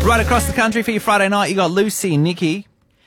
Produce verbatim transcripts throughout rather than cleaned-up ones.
Right across the country for your Friday night, you got Lucy, Nikki.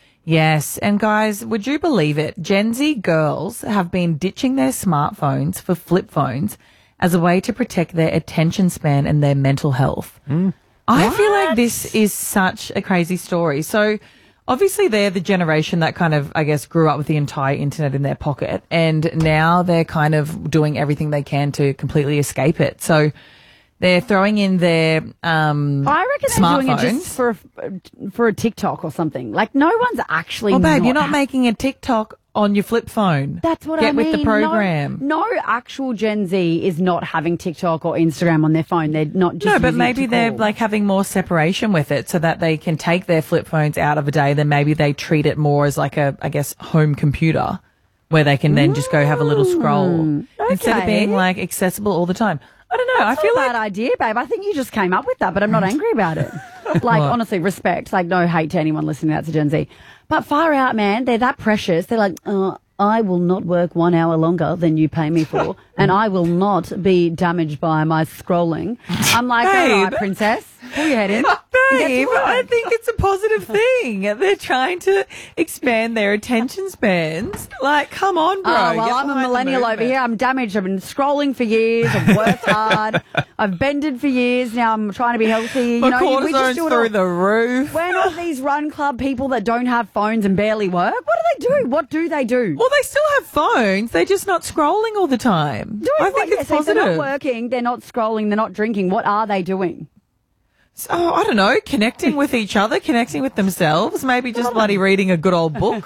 Yes, and guys, would you believe it? Gen Z girls have been ditching their smartphones for flip phones as a way to protect their attention span and their mental health. Mm. I What? feel like this is such a crazy story. So obviously they're the generation that kind of, I guess, grew up with the entire internet in their pocket, and now they're kind of doing everything they can to completely escape it. So they're throwing in their um, I reckon they're doing it smartphones. just for a, for a TikTok or something. Like, no one's actually. Well, babe, not you're not ha- making a TikTok on your flip phone. That's what Get I mean. with the program. No, no actual Gen Z is not having TikTok or Instagram on their phone. They're not just. No, but using it maybe to they're call. like having more separation with it so that they can take their flip phones out of a day. Then maybe they treat it more as like a, I guess, home computer where they can then just go have a little scroll Mm, instead of okay. being like accessible all the time. I don't know. That's I feel not a like bad idea, babe. I think you just came up with that, but I'm not angry about it. Like, What? honestly, respect. Like, no hate to anyone listening to that's a Gen Z. But far out, man. They're that precious. They're like, uh, I will not work one hour longer than you pay me for, and I will not be damaged by my scrolling. I'm like, all right, Babe. princess, pull your head in. and get to Babe, work. I think it's a positive thing. They're trying to expand their attention spans. Like, come on, bro. Oh, well, Get I'm a behind the millennial over movement. here. I'm damaged. I've been scrolling for years. I've worked hard. I've bended for years. Now I'm trying to be healthy. My you know, we just cortisone's do it through all. the roof. We're not these run club people that don't have phones and barely work. What do they do? What do they do? Well, they still have phones. They're just not scrolling all the time. Doing I what? think Yeah, it's so if they're positive. not working, they're not scrolling, they're not drinking. What are they doing? So, I don't know, connecting with each other, connecting with themselves, maybe just bloody reading a good old book.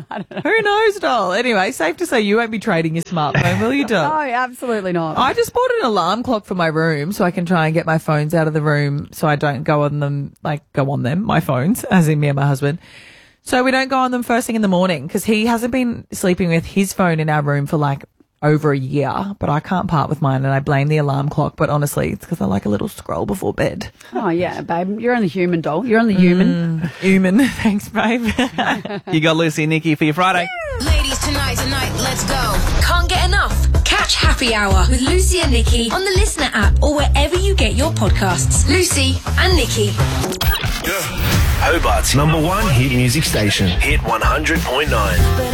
Who knows, doll? Anyway, safe to say you won't be trading your smartphone, will you, No, doll? absolutely not. I just bought an alarm clock for my room so I can try and get my phones out of the room so I don't go on them, like go on them, my phones, as in me and my husband. So we don't go on them first thing in the morning because he hasn't been sleeping with his phone in our room for like over a year, but I can't part with mine and I blame the alarm clock. But honestly, it's because I like a little scroll before bed. Oh, yeah, babe. You're only human, doll. You're only human. Human. Thanks, babe. You got Lucy, Nikki for your Friday. Ladies, tonight, tonight, let's go. Can't get enough? Catch Happy Hour with Lucy and Nikki on the Listener app or wherever you get your podcasts. Lucy and Nikki. Hobart's number one hit music station. Hit one hundred point nine.